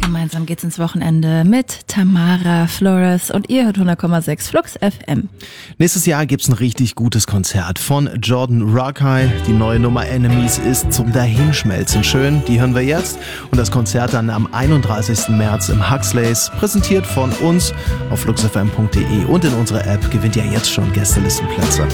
Gemeinsam geht's ins Wochenende mit Tamara Flores und ihr hört 100,6 Flux FM. Nächstes Jahr gibt's ein richtig gutes Konzert von Jordan Rakei. Die neue Nummer Enemies ist zum Dahinschmelzen schön. Die hören wir jetzt. Und das Konzert dann am 31. März im Huxleys, präsentiert von uns auf fluxfm.de und in unserer App gewinnt ihr jetzt schon Gästelistenplätze.